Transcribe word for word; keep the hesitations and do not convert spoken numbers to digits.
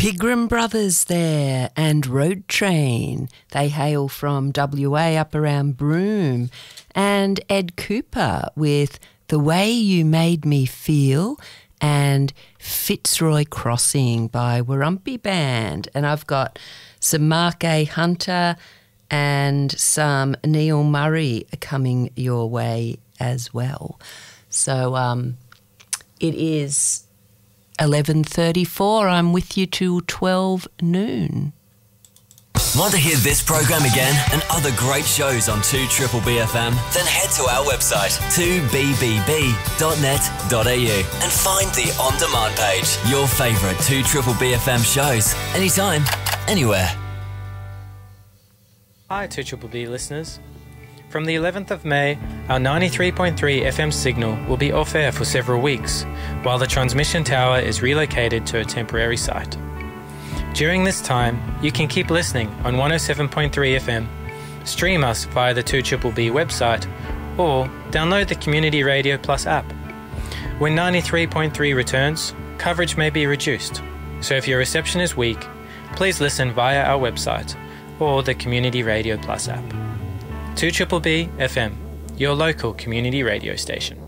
Pigram Brothers there and Road Train. They hail from W A up around Broome. And Ed Cooper with The Way You Made Me Feel and Fitzroy Crossing by Warumpi Band. And I've got some Mark A. Hunter and some Neil Murray coming your way as well. So um, it is eleven thirty-four. I'm with you till twelve noon. Want to hear this program again and other great shows on two B B F M? Then head to our website two b b b dot net dot a u and find the on-demand page. Your favourite two B B F M shows, anytime, anywhere. Hi two B B listeners. From the eleventh of May, our ninety-three point three F M signal will be off air for several weeks, while the transmission tower is relocated to a temporary site. During this time, you can keep listening on one oh seven point three F M, stream us via the two B B website, or download the Community Radio Plus app. When ninety-three point three returns, coverage may be reduced, so if your reception is weak, please listen via our website or the Community Radio Plus app. two B B F M, your local community radio station.